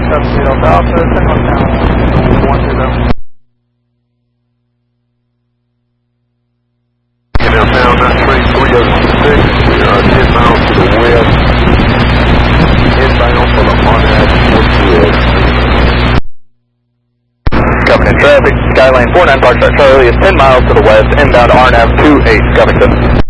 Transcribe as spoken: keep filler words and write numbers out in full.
seven zero Delta, Tango Channel one two zero. Now nine three three oh six, we are ten miles to the west, inbound for the Arnab forty-eight. Covington traffic, Skyline four nine Park Charlie is ten miles to the west, inbound Arnab two eight, Covington.